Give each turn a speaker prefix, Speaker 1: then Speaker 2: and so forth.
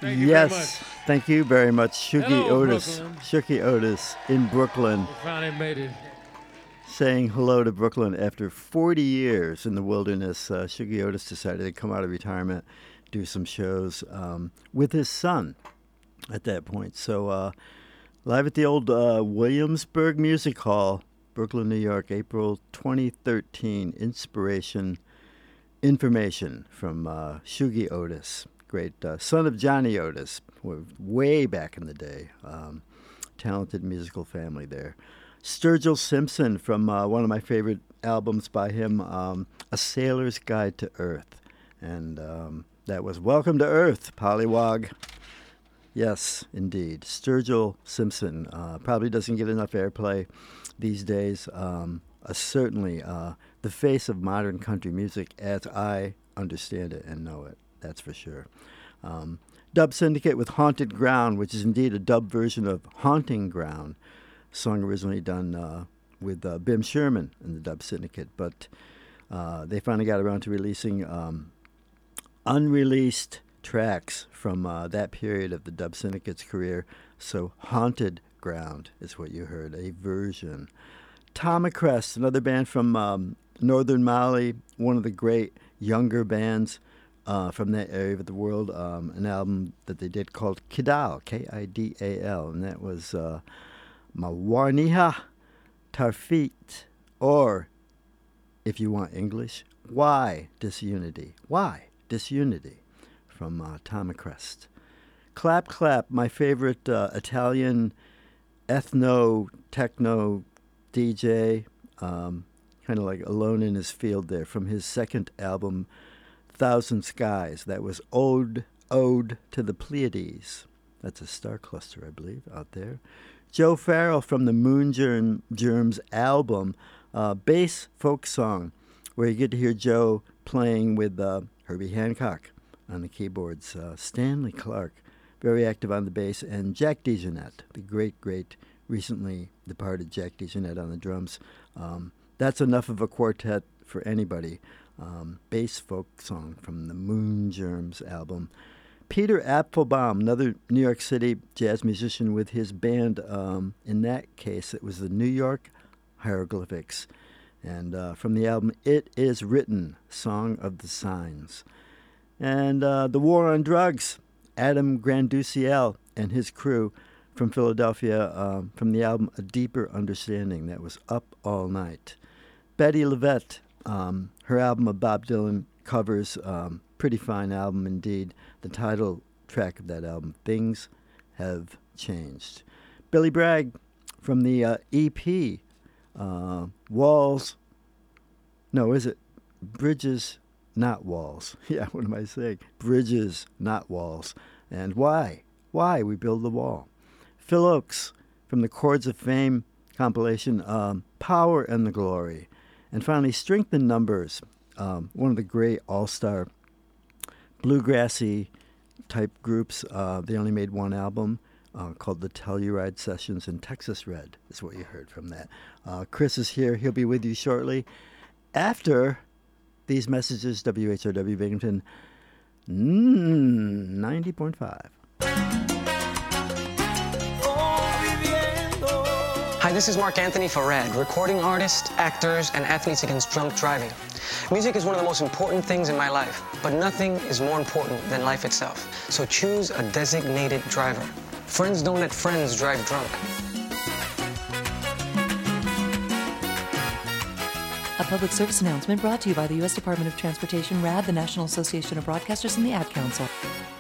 Speaker 1: Thank you very much.
Speaker 2: Yes, thank you very much, Shuki
Speaker 1: Hello,
Speaker 2: Otis.
Speaker 1: Brooklyn.
Speaker 2: Shuki Otis in Brooklyn,
Speaker 1: We finally made it.
Speaker 2: saying hello to Brooklyn after 40 years in the wilderness. Shuki Otis decided to come out of retirement, do some shows with his son at that point. So live at the old Williamsburg Music Hall, Brooklyn, New York, April 2013. Information from Shuki Otis, great son of Johnny Otis, way back in the day. Talented musical family there. Sturgill Simpson from one of my favorite albums by him, A Sailor's Guide to Earth. And that was Welcome to Earth, Pollywog. Yes, indeed. Sturgill Simpson probably doesn't get enough airplay these days. Certainly the face of modern country music as I understand it and know it, that's for sure. Dub Syndicate with Haunted Ground, which is indeed a dub version of Haunting Ground, song originally done with Bim Sherman in the Dub Syndicate, but they finally got around to releasing unreleased tracks from that period of the Dub Syndicate's career, so Haunted Ground is what you heard, a version. Tomacrest, another band from northern Mali, one of the great younger bands from that area of the world, an album that they did called Kidal, Kidal, and that was Mawarniha Tarfit, or, if you want English, Why Disunity? Why Disunity? From Tomacrest. Clap Clap, my favorite Italian ethno-techno DJ, kind of like alone in his field there, from his second album, Thousand Skies. That was Ode to the Pleiades. That's a star cluster, I believe, out there. Joe Farrell from the Moon Germs album, bass folk song, where you get to hear Joe playing with Herbie Hancock on the keyboards, Stanley Clark, very active on the bass, and Jack DeJohnette, the great, recently departed Jack DeJohnette on the drums. That's enough of a quartet for anybody. Bass folk song from the Moon Germs album. Peter Apfelbaum, another New York City jazz musician with his band. In that case, it was the New York Hieroglyphics. And from the album It Is Written, Song of the Signs. And The War on Drugs, Adam Granduciel and his crew from Philadelphia, from the album A Deeper Understanding. That was Up All Night. Betty Levette, her album of Bob Dylan covers, pretty fine album indeed. The title track of that album, Things Have Changed. Billy Bragg from the EP, Walls, no, is it Bridges, Not Walls? Yeah, what am I saying? Bridges, Not Walls. And Why We Build the Wall. Phil Oakes from the Chords of Fame compilation, Power and the Glory. And finally, Strength in Numbers, one of the great all-star bluegrassy type groups. They only made one album called the Telluride Sessions, and Texas Red is what you heard from that. Chris is here. He'll be with you shortly. After these messages, WHRW Binghamton 90.5.
Speaker 3: Hi, this is Mark Anthony Farad, recording artist, actors, and athletes against drunk driving. Music is one of the most important things in my life, but nothing is more important than life itself. So choose a designated driver. Friends don't let friends drive drunk.
Speaker 4: A public service announcement brought to you by the U.S. Department of Transportation, RAD, the National Association of Broadcasters, and the Ad Council.